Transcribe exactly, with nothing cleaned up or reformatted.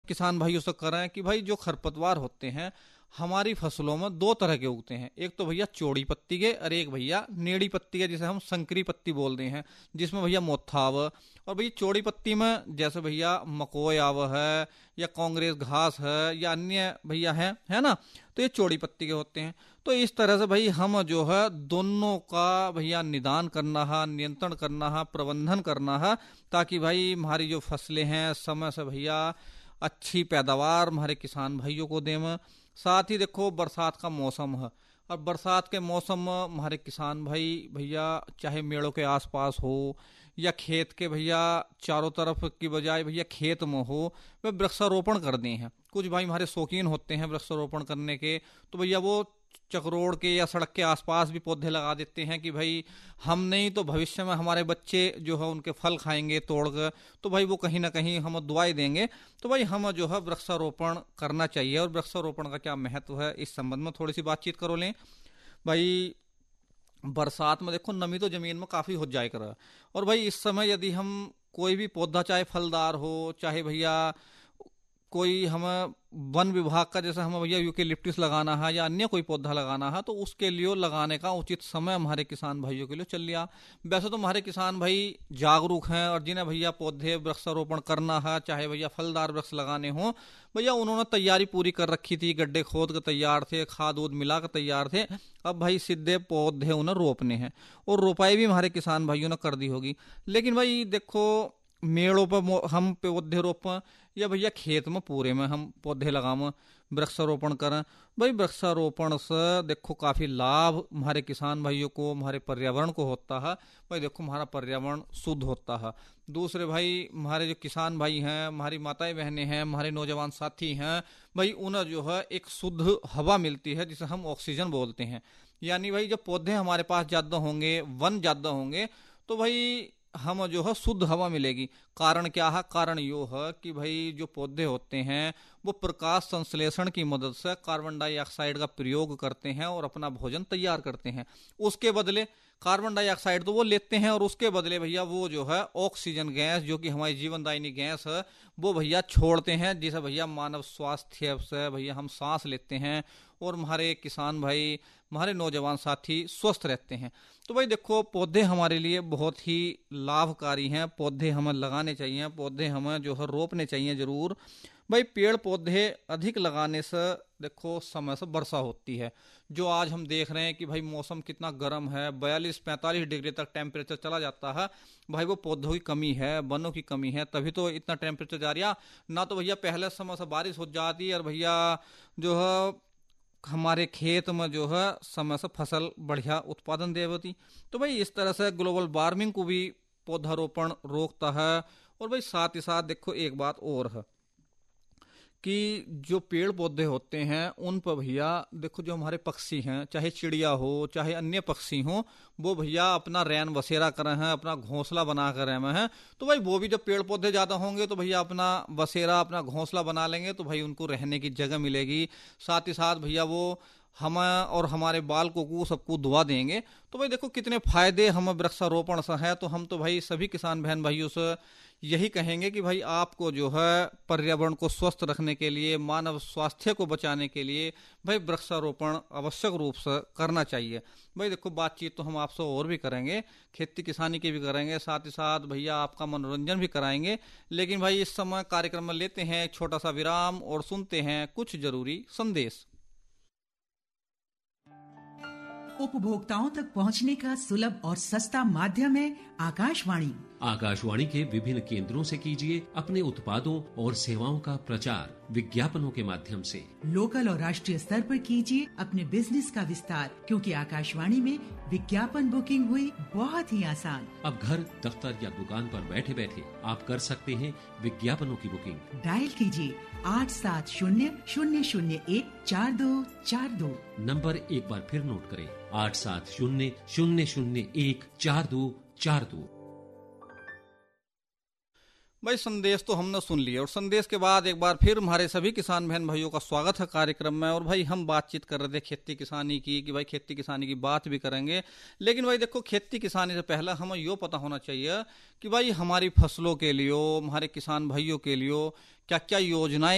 किसान भाइयों से करें कि भाई जो खरपतवार होते हैं हमारी फसलों में दो तरह के उगते हैं, एक तो भैया चौड़ी पत्ती के और एक भैया नेड़ी पत्ती के, जिसे हम संकरी पत्ती बोलते हैं, जिसमें भैया मोथा आव। और भैया चौड़ी पत्ती में जैसे भैया मकोय आव है या कांग्रेस घास है या अन्य भैया है है ना, तो ये चौड़ी पत्ती के होते हैं। तो इस तरह से भाई हम जो है दोनों का भैया निदान करना है, नियंत्रण करना है, प्रबंधन करना है, ताकि भाई हमारी जो फसलें हैं समय से भैया अच्छी पैदावार हमारे किसान भाइयों को दें। साथ ही देखो बरसात का मौसम है, और बरसात के मौसम में हमारे किसान भाई भैया चाहे मेड़ों के आसपास हो या खेत के भैया चारों तरफ की बजाय भैया खेत में हो, वे वृक्षारोपण कर दें हैं। कुछ भाई हमारे शौकीन होते हैं वृक्षारोपण करने के, तो भैया वो चकरोड़ के या सड़क के आसपास भी पौधे लगा देते हैं कि भाई हम नहीं तो भविष्य में हमारे बच्चे जो है उनके फल खाएंगे तोड़ कर, तो भाई वो कहीं ना कहीं हम दुआएं देंगे। तो भाई हम जो है वृक्षारोपण करना चाहिए। और वृक्षारोपण का क्या महत्व है इस संबंध में थोड़ी सी बातचीत करो लें। भाई बरसात में देखो नमी तो जमीन में काफी हो जाए कर, और भाई इस समय यदि हम कोई भी पौधा चाहे फलदार हो चाहे भैया कोई हमें वन विभाग का जैसे हमें भैया यूकेलिप्टस लगाना है या अन्य कोई पौधा लगाना है, तो उसके लिए लगाने का उचित समय हमारे किसान भाइयों के लिए चल लिया। वैसे तो हमारे किसान भाई जागरूक हैं, और जिन्हें भैया पौधे वृक्षारोपण करना है चाहे भैया फलदार वृक्ष लगाने हों, भैया उन्होंने तैयारी पूरी कर रखी थी, गड्ढे खोद कर तैयार थे, खाद उद मिला कर तैयार थे। अब भाई सीधे पौधे उन्हें रोपने हैं, और रोपाई भी हमारे किसान भाइयों ने कर दी होगी। लेकिन भाई देखो मेड़ों पर हम पौधे रोपें या भैया खेत में पूरे में हम पौधे लगावें, वृक्षारोपण करें, भाई वृक्षारोपण से देखो काफी लाभ हमारे किसान भाइयों को, हमारे पर्यावरण को होता है। भाई देखो हमारा पर्यावरण शुद्ध होता है। दूसरे भाई हमारे जो किसान भाई हैं, हमारी माताएं बहनें हैं, हमारे नौजवान साथी हैं, भाई उन्हें जो है एक शुद्ध हवा मिलती है जिसे हम ऑक्सीजन बोलते हैं। यानी भाई जब पौधे हमारे पास ज्यादा होंगे, वन ज्यादा होंगे, तो भाई हम जो है शुद्ध हवा मिलेगी। कारण क्या है? कारण यो है कि भाई जो पौधे होते हैं वो प्रकाश संश्लेषण की मदद से कार्बन डाइऑक्साइड का प्रयोग करते हैं और अपना भोजन तैयार करते हैं। उसके बदले कार्बन डाइऑक्साइड तो वो लेते हैं, और उसके बदले भैया वो जो है ऑक्सीजन गैस, जो कि हमारी जीवनदायिनी गैस है, वो भैया छोड़ते हैं, जिसे भैया मानव स्वास्थ्य से भैया हम सांस लेते हैं, और हमारे किसान भाई, हमारे नौजवान साथी स्वस्थ रहते हैं। तो भाई देखो पौधे हमारे लिए बहुत ही लाभकारी हैं, पौधे हमें लगाने चाहिए, पौधे हमें जो है रोपने चाहिए जरूर। भाई पेड़ पौधे अधिक लगाने से देखो समय से वर्षा होती है। जो आज हम देख रहे हैं कि भाई मौसम कितना गर्म है, बयालीस पैंतालीस डिग्री तक टेम्परेचर चला जाता है, भाई वो पौधों की कमी है, वनों की कमी है, तभी तो इतना टेम्परेचर जा रहा। ना तो भैया पहले समय से बारिश हो जाती है, और भैया जो है हमारे खेत में जो है समय से फसल बढ़िया उत्पादन दे होती। तो भाई इस तरह से ग्लोबल वार्मिंग को भी पौधारोपण रोकता है। और भाई साथ ही साथ देखो एक बात और है कि जो पेड़ पौधे होते हैं उन पर भैया देखो जो हमारे पक्षी हैं, चाहे चिड़िया हो चाहे अन्य पक्षी हो, वो भैया अपना रैन बसेरा कर रहे हैं, अपना घोंसला बना कर रहे हैं। तो भाई वो भी जब पेड़ पौधे ज्यादा होंगे तो भैया अपना बसेरा, अपना घोंसला बना लेंगे, तो भाई उनको रहने की जगह मिलेगी। साथ ही साथ भैया वो हमें और हमारे बालकों को सबको दुआ देंगे। तो भाई देखो कितने फायदे हमें वृक्षारोपण से है। तो हम तो भाई सभी किसान बहन भाइयों से यही कहेंगे कि भाई आपको जो है पर्यावरण को स्वस्थ रखने के लिए, मानव स्वास्थ्य को बचाने के लिए भाई वृक्षारोपण आवश्यक रूप से करना चाहिए। भाई देखो बातचीत तो हम आपसे और भी करेंगे, खेती किसानी की भी करेंगे, साथ ही साथ भैया आपका मनोरंजन भी कराएंगे। लेकिन भाई इस समय कार्यक्रम में लेते हैं एक छोटा सा विराम और सुनते हैं कुछ जरूरी संदेश। उपभोक्ताओं तक पहुंचने का सुलभ और सस्ता माध्यम है आकाशवाणी। आकाशवाणी के विभिन्न केंद्रों से कीजिए अपने उत्पादों और सेवाओं का प्रचार विज्ञापनों के माध्यम से। लोकल और राष्ट्रीय स्तर पर कीजिए अपने बिजनेस का विस्तार, क्योंकि आकाशवाणी में विज्ञापन बुकिंग हुई बहुत ही आसान। अब घर, दफ्तर या दुकान पर बैठे बैठे आप कर सकते हैं विज्ञापनों की बुकिंग। डायल कीजिए आठ सात शून्य शून्य शून्य एक चार दो चार दो। नंबर एक बार फिर नोट करें, आठ सात शून्य शून्य शून्य एक चार दो चार दो। भाई संदेश तो हमने सुन लिया, और संदेश के बाद एक बार फिर हमारे सभी किसान बहन भाइयों का स्वागत है कार्यक्रम में। और भाई हम बातचीत कर रहे थे खेती किसानी की, कि भाई खेती किसानी की बात भी करेंगे। लेकिन भाई देखो खेती किसानी से पहले हमें यो पता होना चाहिए कि भाई हमारी फसलों के लिए, हमारे किसान भाइयों के लिए क्या क्या योजनाएं